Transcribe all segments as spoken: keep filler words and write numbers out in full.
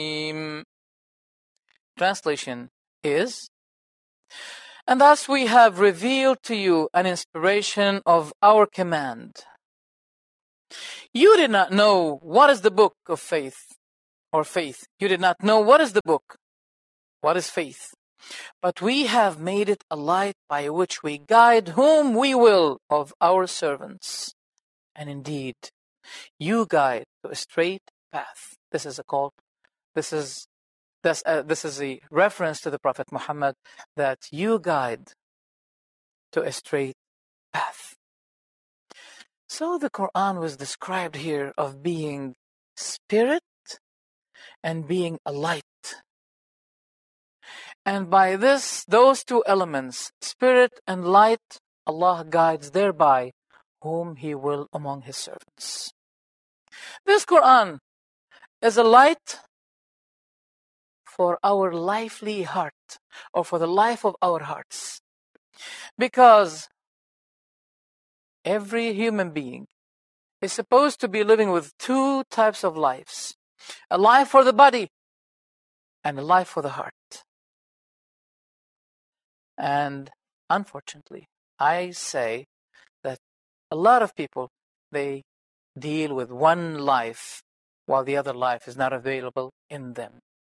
Translation is, and thus we have revealed to you an inspiration of our command. You did not know what is the book of faith, or faith. You did not know what is the book, what is faith. But we have made it a light by which we guide whom we will of our servants. And indeed, you guide to a straight path. This is a call. This is this, uh, this is a reference to the Prophet Muhammad, that you guide to a straight path. So the Quran was described here of being spirit and being a light. And by this, those two elements, spirit and light, Allah guides thereby whom He will among His servants. This Quran is a light for our lively heart, or for the life of our hearts. Because every human being is supposed to be living with two types of lives. A life for the body and a life for the heart. And unfortunately, I say that a lot of people, they deal with one life while the other life is not available in them.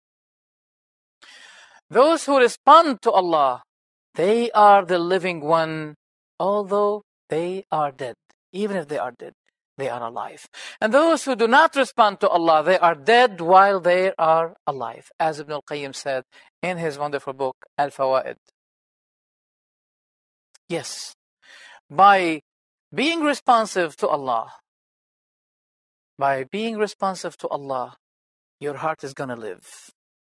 Those who respond to Allah, they are the living one, although they are dead. Even if they are dead, they are alive. And those who do not respond to Allah, they are dead while they are alive. As Ibn al-Qayyim said in his wonderful book, Al-Fawaid. Yes, by being responsive to Allah, by being responsive to Allah, your heart is going to live.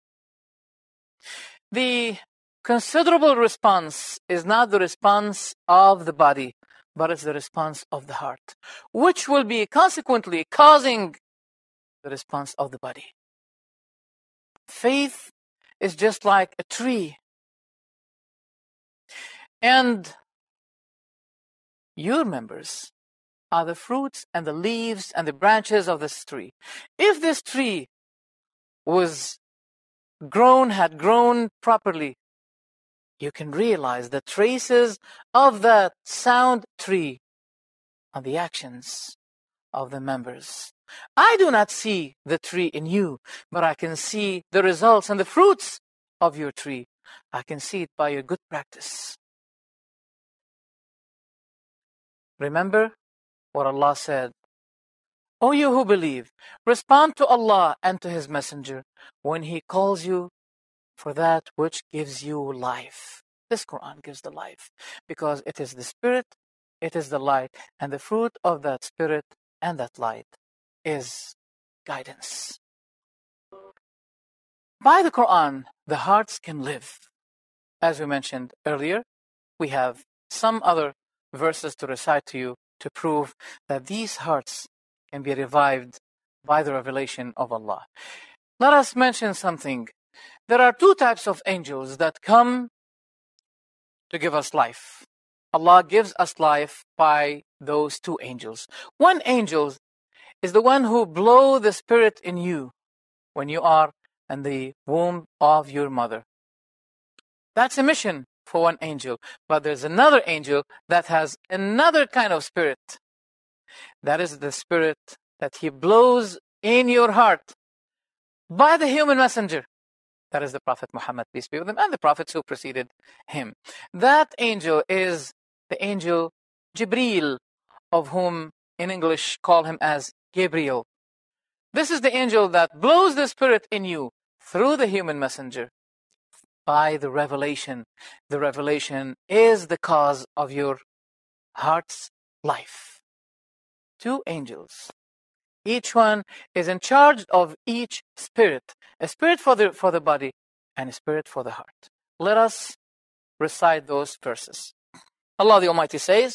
The considerable response is not the response of the body, but it's the response of the heart, which will be consequently causing the response of the body. Faith is just like a tree. And your members are the fruits and the leaves and the branches of this tree. If this tree was grown, had grown properly, you can realize the traces of that sound tree on the actions of the members. I do not see the tree in you, but I can see the results and the fruits of your tree. I can see it by your good practice. Remember what Allah said, O you who believe, respond to Allah and to His Messenger when He calls you for that which gives you life. This Quran gives the life, because it is the spirit, it is the light, and the fruit of that spirit and that light is guidance. By the Quran, the hearts can live. As we mentioned earlier, we have some other verses to recite to you to prove that these hearts can be revived by the revelation of Allah. Let us mention something. There are two types of angels that come to give us life. Allah gives us life by those two angels. One angel is the one who blows the spirit in you when you are in the womb of your mother. That's a mission for one angel. But there's another angel that has another kind of spirit. That is the spirit that he blows in your heart by the human messenger. That is the Prophet Muhammad, peace be with him, and the prophets who preceded him. That angel is the angel Jibreel, of whom in English call him as Gabriel. This is the angel that blows the spirit in you through the human messenger by the revelation. The revelation is the cause of your heart's life. Two angels. Each one is in charge of each spirit. A spirit for the, for the body and a spirit for the heart. Let us recite those verses. Allah the Almighty says,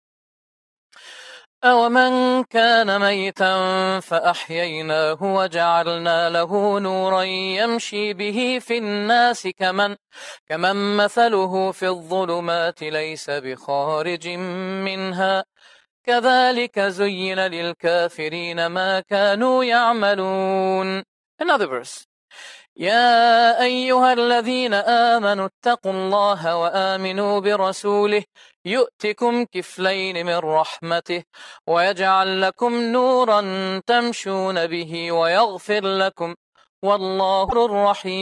أَوَمَنْ كَانَ مَيْتًا فَأَحْيَيْنَاهُ وَجَعَلْنَا لَهُ نُورًا يَمْشِي بِهِ فِي النَّاسِ كَمَنْ كَمَنْ مَثَلُهُ فِي الظُّلُمَاتِ لَيْسَ بِخَارِجٍ مِنْهَا كَذَلِكَ زُيِّنَ لِلْكَافِرِينَ مَا كَانُوا يَعْمَلُونَ. Another verse. يا أيها الذين آمنوا اتقوا الله وآمنوا برسوله يؤتكم كفلين من رحمته ويجعل لكم نورا تمشون به ويغفر لكم والله رحيم.